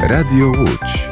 Radio Łódź.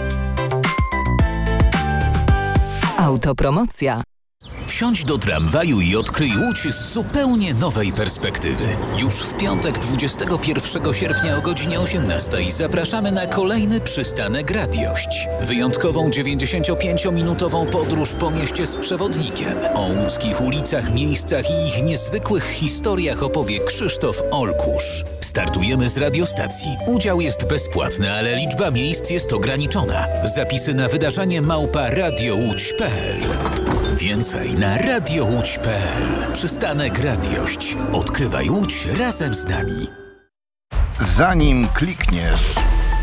Autopromocja. Wsiądź do tramwaju i odkryj Łódź z zupełnie nowej perspektywy. Już w piątek 21 sierpnia o godzinie 18 zapraszamy na kolejny przystanek Radiość. Wyjątkową 95-minutową podróż po mieście z przewodnikiem. O łódzkich ulicach, miejscach i ich niezwykłych historiach opowie Krzysztof Olkusz. Startujemy z radiostacji. Udział jest bezpłatny, ale liczba miejsc jest ograniczona. Zapisy na wydarzenie @radiołódź.pl. Więcej na radiołódź.pl. Przystanek Radiość. Odkrywaj Łódź razem z nami. Zanim klikniesz,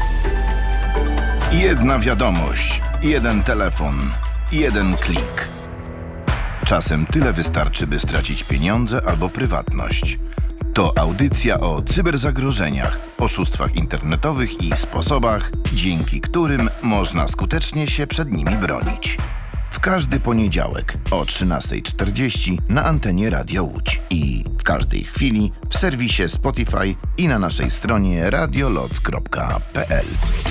jedna wiadomość, jeden telefon, jeden klik. Czasem tyle wystarczy, by stracić pieniądze albo prywatność. To audycja o cyberzagrożeniach, oszustwach internetowych i sposobach, dzięki którym można skutecznie się przed nimi bronić. W każdy poniedziałek o 13:40 na antenie Radia Łódź i w każdej chwili w serwisie Spotify i na naszej stronie radioloc.pl.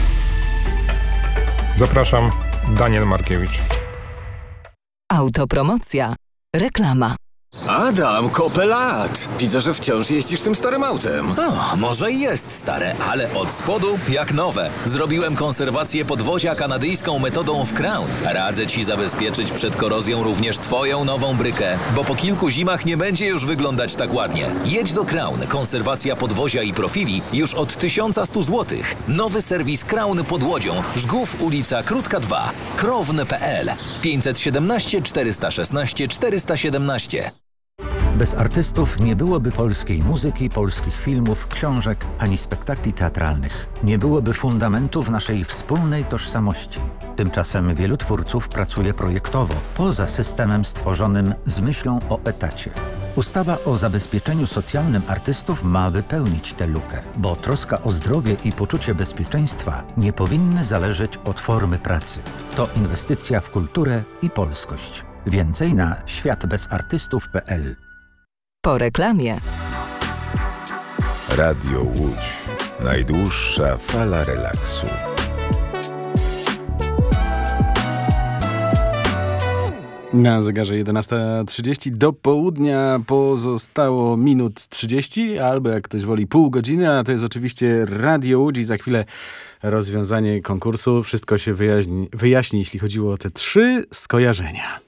Zapraszam, Daniel Markiewicz. Autopromocja. Reklama. Adam, kopę lat! Widzę, że wciąż jeździsz tym starym autem. Może i jest stare, ale od spodu jak nowe. Zrobiłem konserwację podwozia kanadyjską metodą w Crown. Radzę ci zabezpieczyć przed korozją również twoją nową brykę, bo po kilku zimach nie będzie już wyglądać tak ładnie. Jedź do Crown. Konserwacja podwozia i profili już od 1100 zł. Nowy serwis Crown pod Łodzią. Żgów, ulica Krótka 2. Krown.pl 517 416 417. Bez artystów nie byłoby polskiej muzyki, polskich filmów, książek ani spektakli teatralnych. Nie byłoby fundamentów naszej wspólnej tożsamości. Tymczasem wielu twórców pracuje projektowo, poza systemem stworzonym z myślą o etacie. Ustawa o zabezpieczeniu socjalnym artystów ma wypełnić tę lukę, bo troska o zdrowie i poczucie bezpieczeństwa nie powinny zależeć od formy pracy. To inwestycja w kulturę i polskość. Więcej na światbezartystów.pl. Po reklamie. Radio Łódź. Najdłuższa fala relaksu. Na zegarze 11:30 do południa pozostało minut 30, albo jak ktoś woli pół godziny, a to jest oczywiście Radio Łódź i za chwilę rozwiązanie konkursu. Wszystko się wyjaśni, jeśli chodziło o te 3 skojarzenia.